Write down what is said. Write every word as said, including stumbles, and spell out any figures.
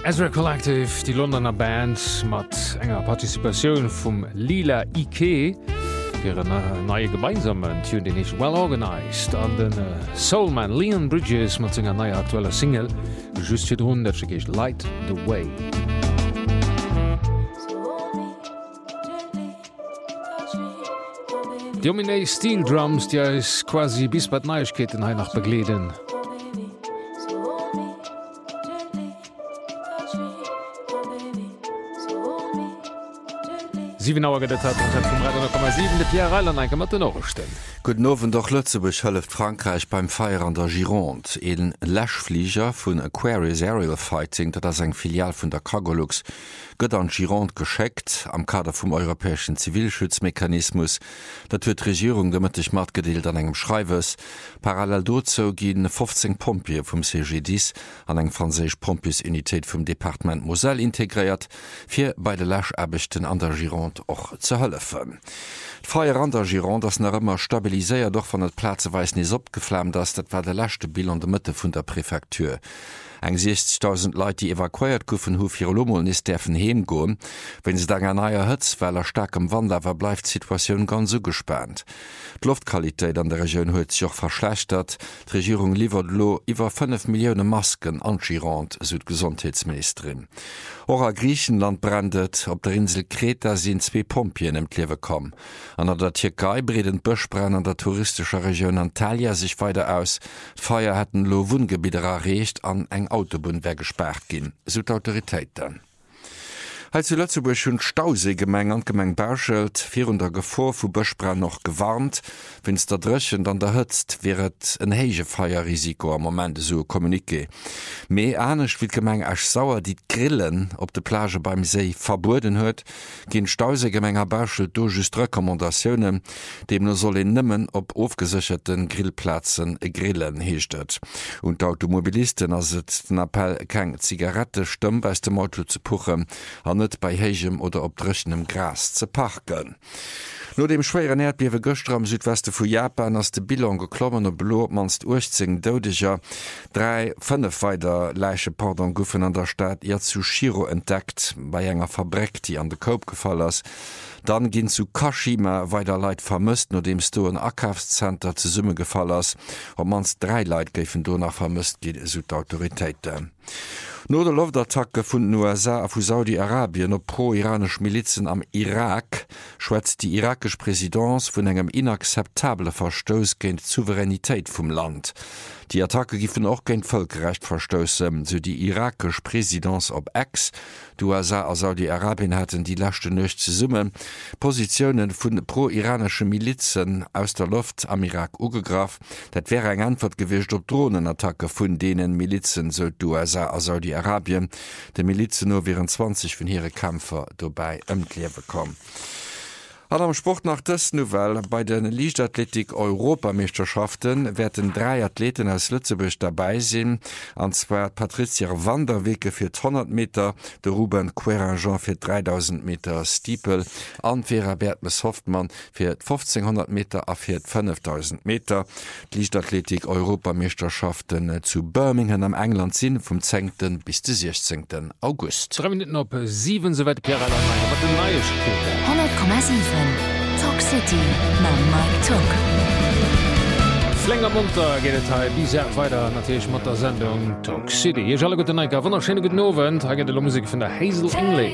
Ezra Collective, die Londoner Band mat enger Partizipation vum Lila I K fir een neue gemeinsamen Tune, den ich well organized an den uh, Soulman Leon Bridges mat enger neue aktueller Single just fir hun dat ich Light the Way. Die Dominé Steel Drums, die is quasi bis bei Neuigkeiten he nach begleden. sieben Uhr gedet hat vum drei Komma sieben de Pierre Reiland enke mat den Norstellen. Guten Abend, doch Lützeburg hëlleft Frankreich beim Feier an der Gironde. Eden Lächflieger vun Aquarius Aerial Fighting, dat ass eng Filial vun der Cargolux, gëtt an Gironde gescheckt am Kader vum europäesschen Zivilschutzmechanismus. Dat huet d'Regierung gemëttech mat gedeelt an engem Schreiwes. Parallel dozo ginn fünfzehn Pompier vum C G dix an eng franseich Pompiesunitéit vum Departement Moselle integriert, fir bei de Lächabechten an der Gironde och ze hëllefen. D'Feier an der Gironde ass nach ëmmer stabiliséiert doch van et Plazeweis nis opgeflammt ass, dat war de lächte Bill an de Mëtte vun der Präfektur. Eng sechzigtausend Leiit, die evakuiert gouf hu fir Lomoun is derfen heem goen, wenn se danger naier hëtz, well er starkem Wanderwer bleifft d'Situatioun ganz so gespannt. D'Luftqualitéit an der Region huet sich och verschlechtert. D'Regierung liefert lo iwwer fünf Millioune Masken an Gironde, so d'Gesundheitsministerin. Or a Griechenland brandet, op der Insel Kreta sinn zwee Pompien em Klewe kom. An der Türkei breden Bëchbrenn an der touristischer Region Antalya sich weiter aus. D'Feier hätten lo Wohngebieter erreicht an eng Autobahn wär gesperrt ginn, so d'Autoritéiten. Als zu Lützeburg schon Stauseegemeng an Gemeng Berschelt, virhundert Gefahr vu Bëchbrenn noch gewarnt, wenn's der Drëchen dann der hëtzt, wäret en héige Feierrisiko am Moment so kommuniké. Mei anecht wie Gemeng ech sauer die Grillen op de Plage beim See verboden huet, ginn Stauseegemenger Berschelt do just Rekommandaioune, dem nur soll en nëmmen op aufgesicherten Grillplatzen e Grillen heeschtet. Und d'Automobilisten as et den Appell keng Zigarette stëmm bei dem Auto zu puchen, an net bei hegem oder op drechtem Gras ze parken. No dem schweren Erdbiewe gëstre am Südweste vu Japan ass de Billon geklommen op Blo manst uchtzing Doudeger, drei fënne weider Leiche Pardon Guffen an der Stadt ihr zu Shiro entdeckt, bei enger Fabrik, die an de Koop gefall ass. Dann ginn zu Kashima weiter Leiit vermëst, no dem sto ein Akafscenter ze Summe gefall ass, om mans drei Leiit géiffen do nach vermëst giet Südautoritéite. No der Luftattacke vun den U S A a vu Saudi-Arabien op pro-iranisch Milizen am Irak schwätzt die irakisch Präsidentz vun engem inakzeptable Verstoß géint Souveränitéit vum Land. Die Attacke gifen auch géint Völkerrecht verstossen, so die irakisch Präsidentz op Ex, du U S A a Saudi-Arabien hätten die lachte nøch ze summen, Positionen vun pro-iranische Milizen aus der Luft am Irak ugegraf, dat wäre eng Antwort gewicht op Drohnenattacke vun denen Milizen so du U S A a Saudi-Arabien, de Milizen nur wären zwanzig vun ihre Kämpfer dobei ëmklewe kom. An am Sport nach des Nouvelle bei den Leichtathletik-Europameisterschaften werden drei Athleten aus Lützeburg dabei sein, und zwar Patricia Wanderwege für hundert Meter, der Ruben Querangeon für dreitausend Meter Steeple, und Vera Bertmes Hoffmann für fünfzehnhundert Meter auf für fünftausend Meter. Die Leichtathletik-Europameisterschaften zu Birmingham am England sind vom zehnten bis zum sechzehnten August. Drei Minuten op sieben, soweit Pierre Reiland mit den Neuigkeiten. hundert Komma sieben Talk City ma Mike Talk. Flänger munter geht es bis weiter natürlich mit der Sendung Talk City. Hier ist alle gute Neige, wunderschöne guten Abend. Hier geht die Musik von der Hazel English.